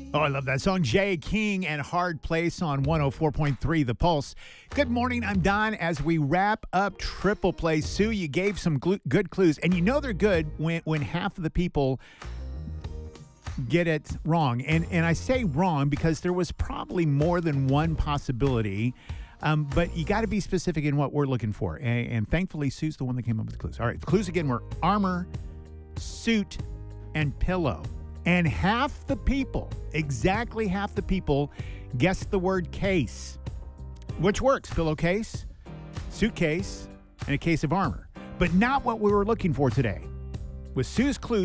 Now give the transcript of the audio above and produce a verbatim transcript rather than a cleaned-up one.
Oh, I love that song. Jay King and Hard Place on one oh four point three The Pulse. Good morning. I'm Don. As we wrap up Triple Play, Sue, you gave some glu- good clues. And you know they're good when, when half of the people get it wrong. And, and I say wrong because there was probably more than one possibility. Um, but you got to be specific in what we're looking for. And, and thankfully, Sue's the one that came up with the clues. All right. The clues again were armor, suit, and pillow. And half the people, exactly half the people, guessed the word case, which works. Pillowcase, suitcase, and a case of armor. But not what we were looking for today. With Sue's clue,